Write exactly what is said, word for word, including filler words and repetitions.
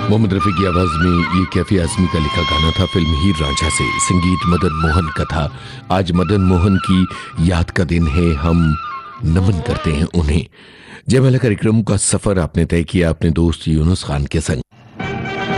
मोहम्मद रफ़ी की आवाज़ में ये कैफी आज़मी का लिखा गाना था फिल्म हीर रांझा से। संगीत मदन मोहन का था। आज मदन मोहन की याद का दिन है, हम नमन करते हैं उन्हें। जयमाला कार्यक्रम का सफ़र आपने तय किया अपने दोस्त यूनुस खान के संग।